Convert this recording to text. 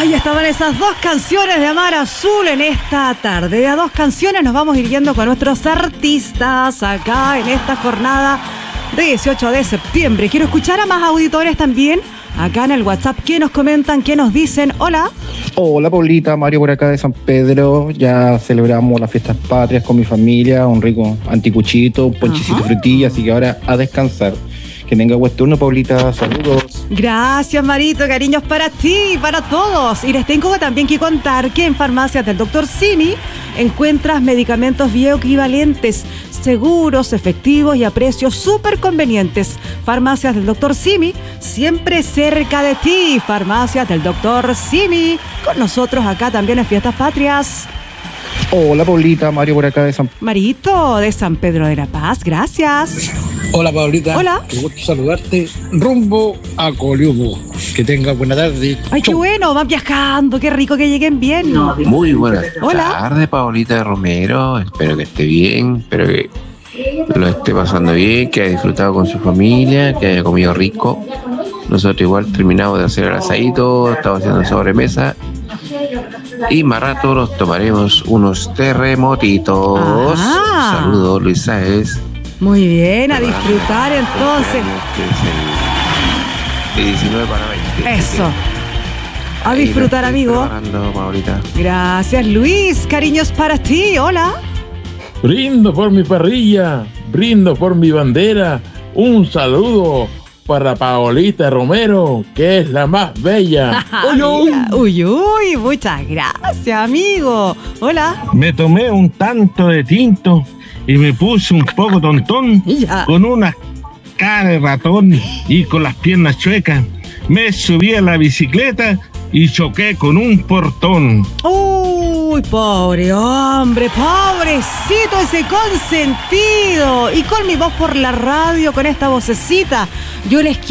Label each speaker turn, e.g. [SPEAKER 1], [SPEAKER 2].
[SPEAKER 1] Ahí estaban esas dos canciones de Amar Azul en esta tarde. De a dos canciones nos vamos a ir yendo con nuestros artistas acá en esta jornada de 18 de septiembre. Quiero escuchar a más auditores también acá en el WhatsApp. ¿Qué nos comentan? ¿Qué nos dicen? Hola.
[SPEAKER 2] Hola, Paulita, Mario por acá de San Pedro. Ya celebramos las fiestas patrias con mi familia, un rico anticuchito, un ponchecito, frutilla, así que ahora a descansar. Que tenga buen turno, Paulita. Saludos.
[SPEAKER 1] Gracias, Marito. Cariños para ti y para todos. Y les tengo también que contar que en farmacias del Dr. Simi encuentras medicamentos bioequivalentes, seguros, efectivos y a precios súper convenientes. Farmacias del Dr. Simi, siempre cerca de ti. Farmacias del Dr. Simi, con nosotros acá también en Fiestas Patrias.
[SPEAKER 2] Hola, Paulita, Mario por acá de San
[SPEAKER 1] Marito, de San Pedro de la Paz, gracias.
[SPEAKER 3] Hola, Paulita.
[SPEAKER 1] Hola.
[SPEAKER 3] Qué gusto saludarte. Rumbo a Coliubo. Que tenga buena tarde.
[SPEAKER 1] Ay, qué bueno, van viajando, qué rico que lleguen bien.
[SPEAKER 4] Muy buenas
[SPEAKER 1] Hola.
[SPEAKER 4] tardes, Paulita Romero. Espero que esté bien, espero que lo esté pasando bien, que haya disfrutado con su familia, que haya comido rico. Nosotros igual terminamos de hacer el asadito, estamos haciendo sobremesa. Y más rato nos tomaremos unos terremotitos.
[SPEAKER 1] Ah.
[SPEAKER 4] Saludos, Luis Sáez.
[SPEAKER 1] Muy bien, a disfrutar entonces.
[SPEAKER 4] De 19 para 20.
[SPEAKER 1] Eso. A
[SPEAKER 4] Ahí
[SPEAKER 1] disfrutar,
[SPEAKER 4] lo estoy
[SPEAKER 1] amigo.
[SPEAKER 4] preparando, Paulita.
[SPEAKER 1] Gracias, Luis. Cariños para ti. Hola.
[SPEAKER 5] Brindo por mi parrilla, brindo por mi bandera. Un saludo para Paolita Romero, que es la más bella.
[SPEAKER 1] Uy, uy, muchas gracias, amigo. Hola.
[SPEAKER 6] Me tomé un tanto de tinto y me puse un poco tontón,
[SPEAKER 1] Ya.
[SPEAKER 6] con una cara de ratón y con las piernas chuecas. Me subí a la bicicleta y choqué con un portón.
[SPEAKER 1] Uy, pobre hombre, pobrecito ese consentido. Y con mi voz por la radio, con esta vocecita, yo les quiero